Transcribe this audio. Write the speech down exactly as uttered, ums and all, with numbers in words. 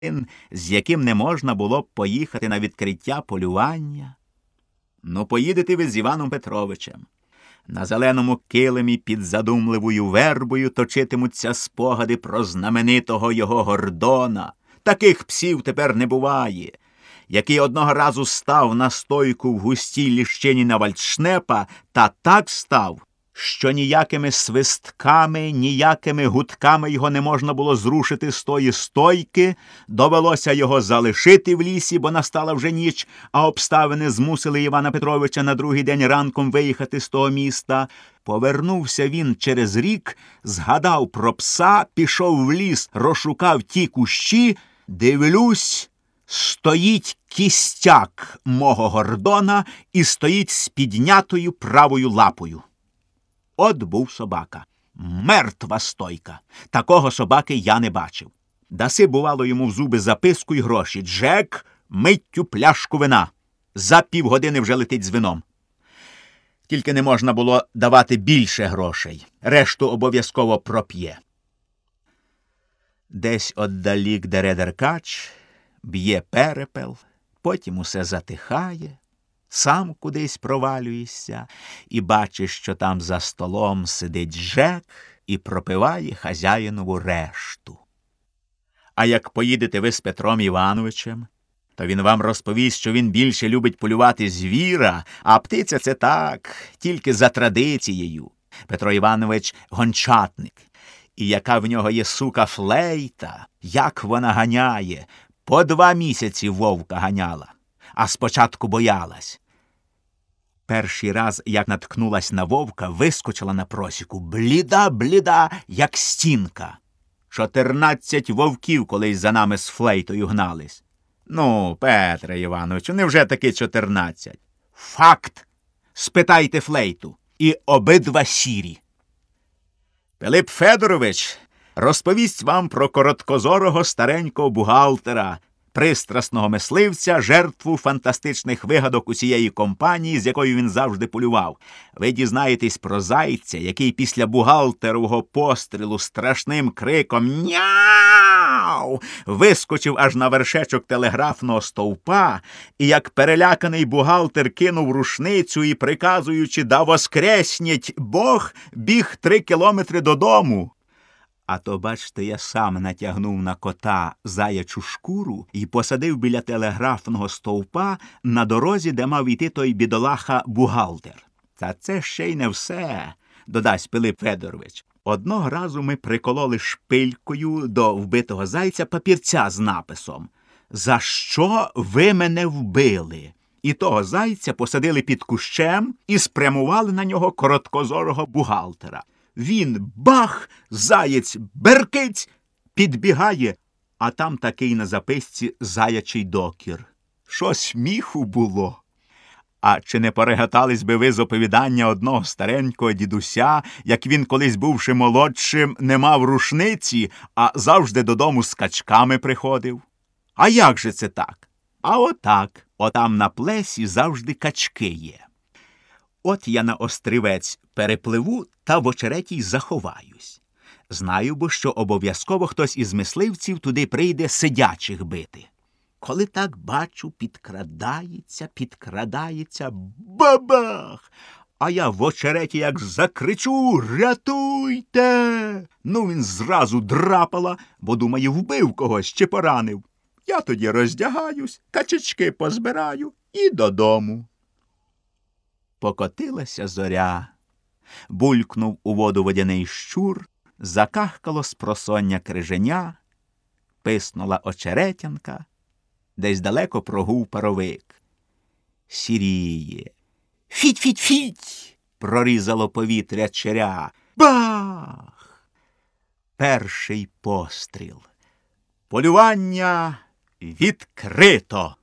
з яким не можна було б поїхати на відкриття полювання? Ну, поїдете ви з Іваном Петровичем. На зеленому килимі під задумливою вербою точитимуться спогади про знаменитого його Гордона. Таких псів тепер не буває. Який одного разу став на стойку в густій ліщині на вальдшнепа, та так став, що ніякими свистками, ніякими гудками його не можна було зрушити з тої стойки, довелося його залишити в лісі, бо настала вже ніч, а обставини змусили Івана Петровича на другий день ранком виїхати з того міста. Повернувся він через рік, згадав про пса, пішов в ліс, розшукав ті кущі, дивлюсь, стоїть кістяк мого Гордона і стоїть з піднятою правою лапою. От був собака. Мертва стойка. Такого собаки я не бачив. Даси, бувало, йому в зуби записку й гроші. Джек, миттю пляшку вина. За півгодини вже летить з вином. Тільки не можна було давати більше грошей. Решту обов'язково проп'є. Десь отдалік дере деркач, б'є перепел, потім усе затихає. Сам кудись провалюєшся і бачиш, що там за столом сидить Джек і пропиває хазяїнову решту. А як поїдете ви з Петром Івановичем, то він вам розповість, що він більше любить полювати звіра, а птиця – це так, тільки за традицією. Петро Іванович – гончатник. І яка в нього є сука флейта, як вона ганяє. По два місяці вовка ганяла, а спочатку боялась. Перший раз, як наткнулась на вовка, вискочила на просіку, бліда-бліда, як стінка. Чотирнадцять вовків колись за нами з флейтою гнались. Ну, Петре Івановичу, невже таки чотирнадцять? Факт! Спитайте флейту. І обидва сірі. Пилип Федорович розповість вам про короткозорого старенького бухгалтера, пристрасного мисливця, жертву фантастичних вигадок усієї компанії, з якою він завжди полював. Ви дізнаєтесь про зайця, який після бухгалтерового пострілу страшним криком «Няу!» вискочив аж на вершечок телеграфного стовпа, і як переляканий бухгалтер кинув рушницю і, приказуючи «Да воскресніть Бог!», біг три кілометри додому. А то, бачте, я сам натягнув на кота заячу шкуру і посадив біля телеграфного стовпа на дорозі, де мав іти той бідолаха-бухгалтер. Та це ще й не все, додасть Пилип Федорович. Одного разу ми прикололи шпилькою до вбитого зайця папірця з написом «За що ви мене вбили?» І того зайця посадили під кущем і спрямували на нього короткозорого бухгалтера. Він бах, заєць беркиць, підбігає, а там такий на записці заячий докір. Що сміху було? А чи не перегатались би ви з оповідання одного старенького дідуся, як він колись, бувши молодшим, не мав рушниці, а завжди додому з качками приходив? А як же це так? А отак, отам на плесі завжди качки є. От я на острівець перепливу та в очереті й заховаюсь. Знаю, бо що обов'язково хтось із мисливців туди прийде сидячих бити. Коли так бачу, підкрадається, підкрадається, бабах! А я в очереті як закричу «Рятуйте!». Ну він зразу драпала, бо думає, вбив когось чи поранив. Я тоді роздягаюсь, качечки позбираю і додому. Покотилася зоря, булькнув у воду водяний щур, закахкало спросоння криженя, писнула очеретянка, десь далеко прогув паровик. Сіріє. Фіть-фіть-фіть! Прорізало повітря черя. Бах! Перший постріл. Полювання відкрито.